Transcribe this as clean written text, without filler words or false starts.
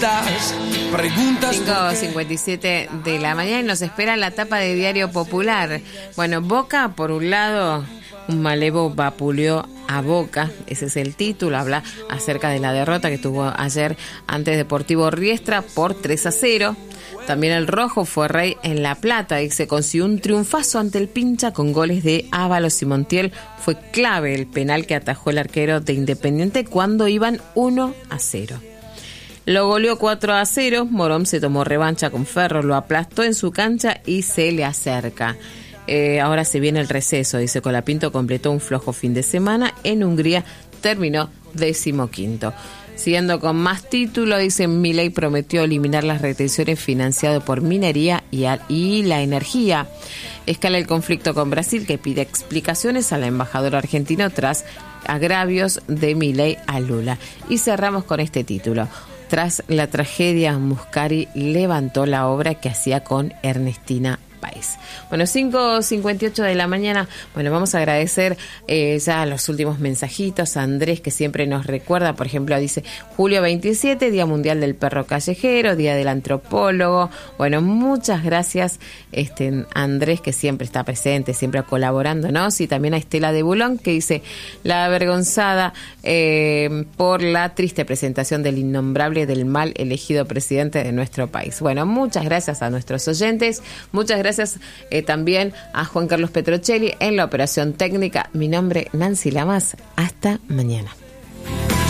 estás, preguntas. 5:57 de la mañana y nos espera la tapa de Diario Popular. Bueno, Boca, por un lado, un malevo vapuleó a Boca, ese es el título, habla acerca de la derrota que tuvo ayer ante Deportivo Riestra por 3-0. También el rojo fue rey en La Plata y se consiguió un triunfazo ante el Pincha con goles de Ábalos y Montiel. Fue clave el penal que atajó el arquero de Independiente cuando iban 1-0. Lo goleó 4-0, Morón se tomó revancha con Ferro, lo aplastó en su cancha y se le acerca. Ahora se viene el receso, dice Colapinto, completó un flojo fin de semana. En Hungría terminó 15º. Siguiendo con más títulos, dice Milei prometió eliminar las retenciones financiadas por minería y la energía. Escala el conflicto con Brasil, que pide explicaciones al embajador argentino tras agravios de Milei a Lula. Y cerramos con este título. Tras la tragedia, Muscari levantó la obra que hacía con Ernestina Páez. Bueno, 5:58 de la mañana. Bueno, vamos a agradecer ya los últimos mensajitos a Andrés, que siempre nos recuerda. Por ejemplo, dice julio 27, Día Mundial del Perro Callejero, Día del Antropólogo. Bueno, muchas gracias Andrés, que siempre está presente, siempre colaborándonos. Y también a Estela de Bulón, que dice la avergonzada por la triste presentación del innombrable, del mal elegido presidente de nuestro país. Bueno, muchas gracias a nuestros oyentes, muchas gracias también a Juan Carlos Petrocelli en la operación técnica. Mi nombre, Nancy Lamas. Hasta mañana.